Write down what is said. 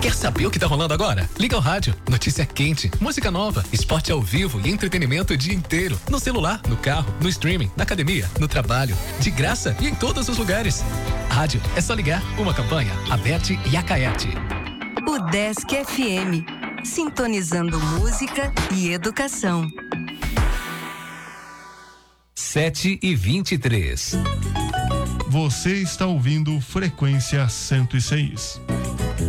Quer saber o que tá rolando agora? Liga o rádio, notícia quente, música nova, esporte ao vivo e entretenimento o dia inteiro. No celular, no carro, no streaming, na academia, no trabalho, de graça e em todos os lugares. Rádio, é só ligar. Uma campanha, Aberte e Acaerte. O Desk FM, sintonizando música e educação. 7h23. Você está ouvindo Frequência 106.